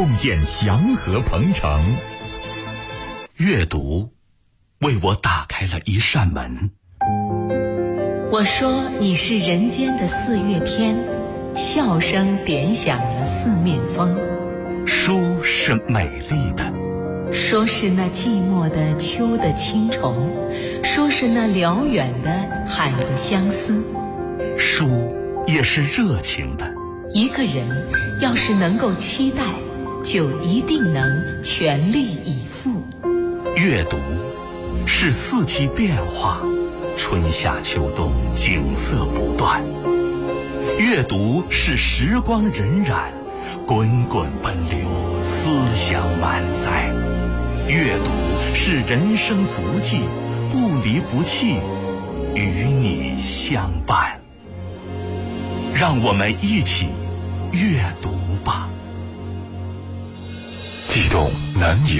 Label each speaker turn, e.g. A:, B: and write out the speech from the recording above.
A: 共建祥和鹏城。
B: 阅读为我打开了一扇门。
C: 我说你是人间的四月天，笑声点响了四面风。
B: 书是美丽的，
C: 说是那寂寞的秋的青虫，说是那辽远的海的相思。
B: 书也是热情的。
C: 一个人要是能够期待，就一定能全力以赴。
B: 阅读是四季变化，春夏秋冬景色不断。阅读是时光荏苒，滚滚奔流，思想满载。阅读是人生足迹，不离不弃，与你相伴。让我们一起阅读吧。
A: 悸动难以